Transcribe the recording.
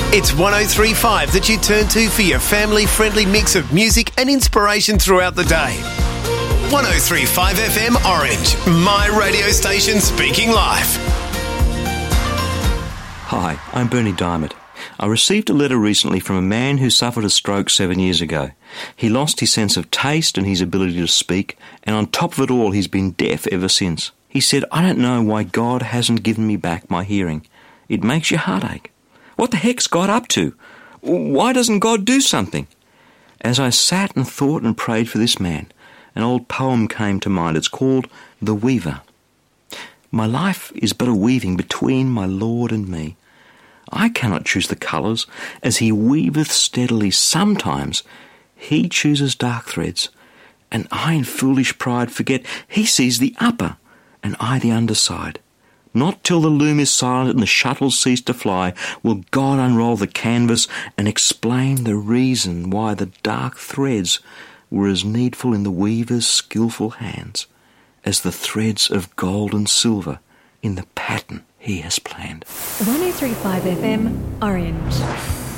It's 103.5 that you turn to for your family-friendly mix of music and inspiration throughout the day. 103.5 FM Orange, my radio station speaking live. Hi, I'm Bernie Diamond. I received a letter recently from a man who suffered a stroke 7 years ago. He lost his sense of taste and his ability to speak, and on top of it all, he's been deaf ever since. He said, "I don't know why God hasn't given me back my hearing. It makes your heart ache. What the heck's God up to? Why doesn't God do something?" As I sat and thought and prayed for this man, an old poem came to mind. It's called The Weaver. My life is but a weaving between my Lord and me. I cannot choose the colours, as he weaveth steadily. Sometimes he chooses dark threads, and I in foolish pride forget he sees the upper, and I the underside. Not till the loom is silent and the shuttles cease to fly will God unroll the canvas and explain the reason why the dark threads were as needful in the weaver's skilful hands as the threads of gold and silver in the pattern he has planned. 103.5 FM Orange.